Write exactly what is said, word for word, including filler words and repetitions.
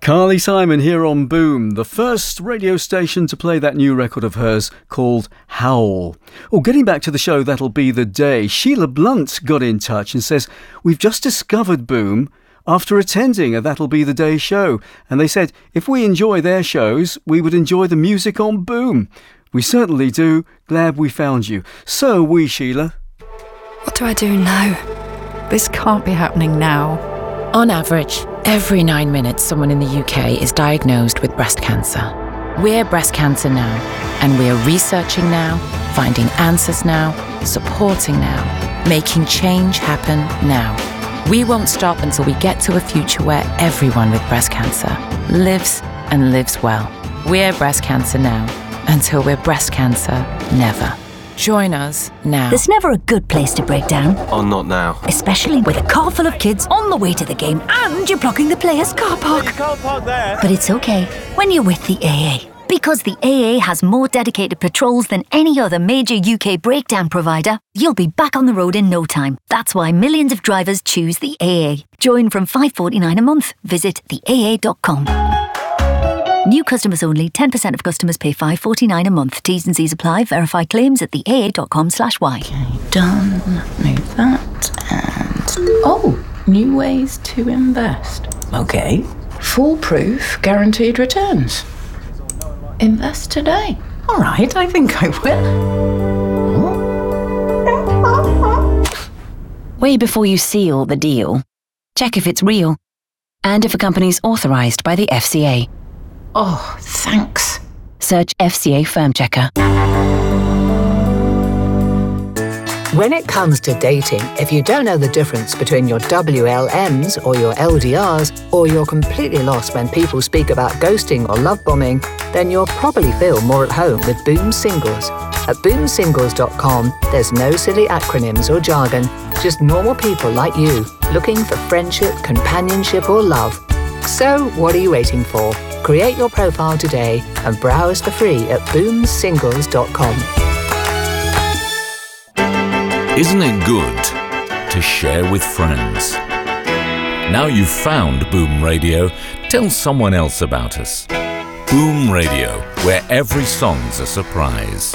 Carly Simon here on Boom, the first radio station to play that new record of hers called Howl. Oh, getting back to the show That'll Be the Day, Sheila Blunt got in touch and says, we've just discovered Boom after attending a That'll Be the Day show. And they said, if we enjoy their shows, we would enjoy the music on Boom. We certainly do. Glad we found you. So we, Sheila. What do I do now? This can't be happening now. On average, every nine minutes someone in the U K is diagnosed with breast cancer. We're Breast Cancer Now, and we're researching now, finding answers now, supporting now, making change happen now. We won't stop until we get to a future where everyone with breast cancer lives and lives well. We're Breast Cancer Now, until we're breast cancer never. Join us now. There's never a good place to break down. Oh, not now. Especially with a car full of kids on the way to the game and you're blocking the players' car park. You can't park there. But it's okay when you're with the A A. Because the A A has more dedicated patrols than any other major U K breakdown provider, you'll be back on the road in no time. That's why millions of drivers choose the A A. Join from five dollars forty-nine a month. Visit the A A dot com. New customers only. ten percent of customers pay five dollars forty-nine a month. T's and C's apply. Verify claims at the A A dot com slash Y. Okay, done. Move that. And... oh, new ways to invest. Okay. Foolproof guaranteed returns. Invest today. All right, I think I will. Way before you seal the deal, check if it's real and if a company's authorized by the F C A. Oh, thanks. Search F C A Firm Checker. When it comes to dating, if you don't know the difference between your W L Ms or your L D Rs, or you're completely lost when people speak about ghosting or love bombing, then you'll probably feel more at home with Boom Singles. At boom singles dot com, there's no silly acronyms or jargon, just normal people like you, looking for friendship, companionship or love. So, what are you waiting for? Create your profile today and browse for free at boom singles dot com. Isn't it good to share with friends? Now you've found Boom Radio, tell someone else about us. Boom Radio, where every song's a surprise.